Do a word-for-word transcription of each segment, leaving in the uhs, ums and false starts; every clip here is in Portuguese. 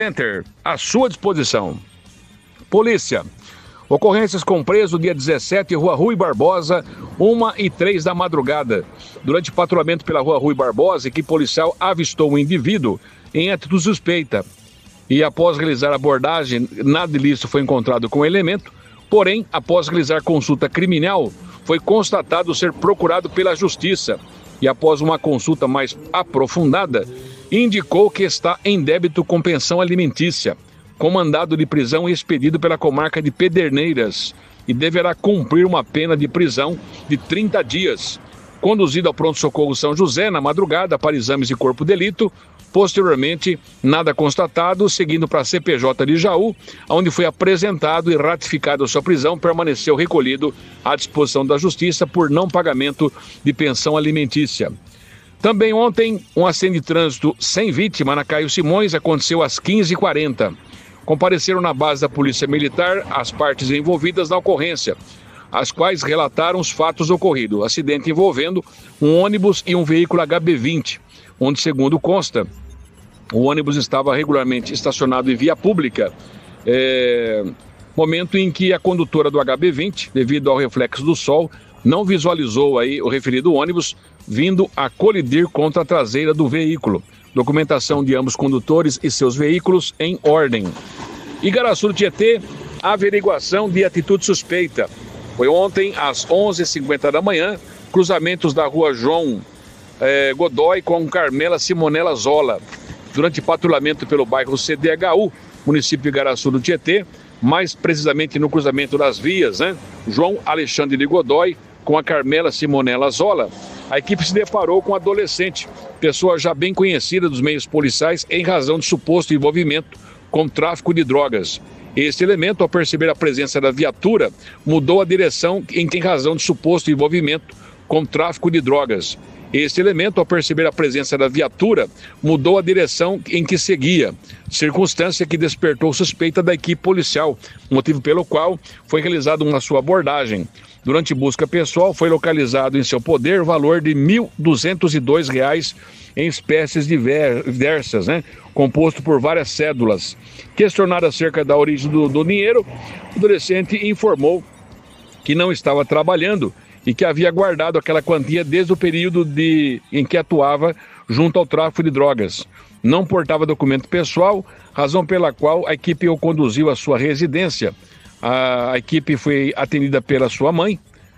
Center, à sua disposição. Polícia. Ocorrências com preso dia dezessete, Rua Rui Barbosa, uma e três da madrugada. Durante patrulhamento pela Rua Rui Barbosa, a equipe policial avistou um indivíduo em atitude suspeita. E após realizar a abordagem, nada ilícito foi encontrado com o elemento, porém, após realizar consulta criminal, foi constatado ser procurado pela Justiça. E após uma consulta mais aprofundada, indicou que está em débito com pensão alimentícia, com mandado de prisão expedido pela comarca de Pederneiras e deverá cumprir uma pena de prisão de trinta dias. Conduzido ao pronto-socorro São José na madrugada para exames de corpo de delito, posteriormente, nada constatado, seguindo para a C P J de Jaú, onde foi apresentado e ratificado a sua prisão, permaneceu recolhido à disposição da Justiça por não pagamento de pensão alimentícia. Também ontem, um acidente de trânsito sem vítima na Caio Simões aconteceu às quinze e quarenta. Compareceram na base da Polícia Militar as partes envolvidas na ocorrência, as quais relataram os fatos ocorridos. Acidente envolvendo um ônibus e um veículo H B vinte, onde, segundo consta, o ônibus estava regularmente estacionado em via pública, é, momento em que a condutora do H B vinte, devido ao reflexo do sol, não visualizou aí o referido ônibus vindo a colidir contra a traseira do veículo. Documentação de ambos condutores e seus veículos em ordem. Igaraçu do Tietê, averiguação de atitude suspeita. Foi ontem às onze e cinquenta da manhã, cruzamentos da rua João eh, Godoy com Carmela Simonella Zola. Durante patrulhamento pelo bairro C D H U, município de Igaraçu do Tietê, mais precisamente no cruzamento das vias, né? João Alexandre de Godoy com a Carmela Simonella Zola, a equipe se deparou com um adolescente, pessoa já bem conhecida dos meios policiais em razão de suposto envolvimento com tráfico de drogas. Este elemento, ao perceber a presença da viatura, mudou a direção em que, em razão de suposto envolvimento com tráfico de drogas. Este elemento, ao perceber a presença da viatura, mudou a direção em que seguia, circunstância que despertou suspeita da equipe policial, motivo pelo qual foi realizada uma sua abordagem. Durante busca pessoal, foi localizado em seu poder o valor de mil duzentos e dois reais em espécies diversas, né? Composto por várias cédulas. Questionado acerca da origem do, do dinheiro, o adolescente informou que não estava trabalhando e que havia guardado aquela quantia desde o período de, em que atuava junto ao tráfico de drogas. Não portava documento pessoal, razão pela qual a equipe o conduziu à sua residência. A, a equipe foi atendida pela sua mãe,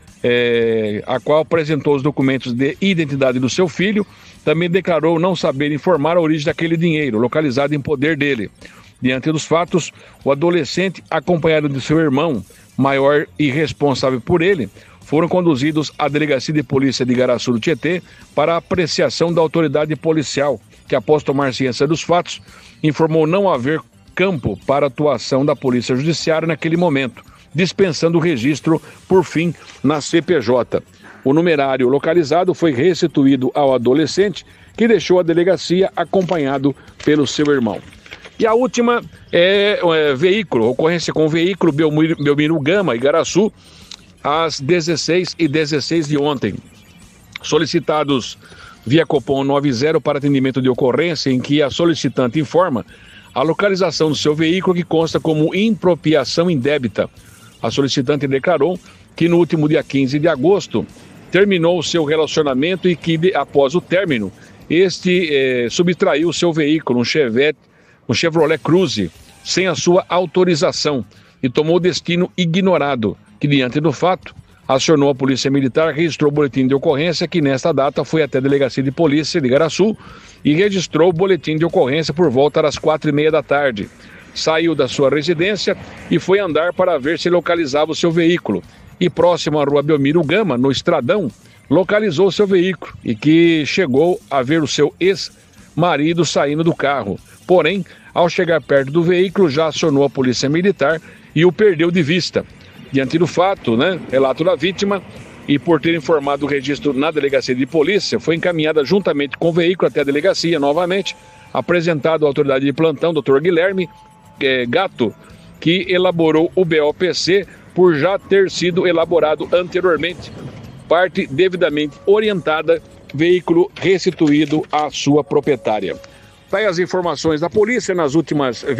é, a qual apresentou os documentos de identidade do seu filho. Também declarou não saber informar a origem daquele dinheiro, localizado em poder dele. Diante dos fatos, o adolescente, acompanhado de seu irmão, maior e responsável por ele, foram conduzidos à Delegacia de Polícia de Igaraçu do Tietê para apreciação da autoridade policial, que, após tomar ciência dos fatos, informou não haver campo para atuação da Polícia Judiciária naquele momento, dispensando o registro, por fim, na C P J. O numerário localizado foi restituído ao adolescente, que deixou a delegacia acompanhado pelo seu irmão. E a última é, é veículo, ocorrência com veículo Belmiro, Belmiro Gama, Igaraçu, às dezesseis e dezesseis de ontem. Solicitados via Copom noventa para atendimento de ocorrência em que a solicitante informa a localização do seu veículo que consta como impropriação indébita. A solicitante declarou que no último dia quinze de agosto terminou o seu relacionamento e que, após o término, este eh, subtraiu o seu veículo, um Chevette, um Chevrolet Cruze, sem a sua autorização e tomou destino ignorado, que, diante do fato, acionou a Polícia Militar, registrou o boletim de ocorrência, que nesta data foi até a Delegacia de Polícia de Igaraçu e registrou o boletim de ocorrência por volta das quatro e meia da tarde. Saiu da sua residência e foi andar para ver se localizava o seu veículo. E próximo à rua Belmiro Gama, no Estradão, localizou seu veículo e que chegou a ver o seu ex-marido saindo do carro. Porém, ao chegar perto do veículo, já acionou a Polícia Militar e o perdeu de vista. Diante do fato, né, relato da vítima, e por ter informado o registro na Delegacia de Polícia, foi encaminhada juntamente com o veículo até a delegacia novamente, apresentado à autoridade de plantão, doutor Guilherme é, Gato, que elaborou o B O P C por já ter sido elaborado anteriormente. Parte devidamente orientada, veículo restituído à sua proprietária. Tá aí as informações da polícia nas últimas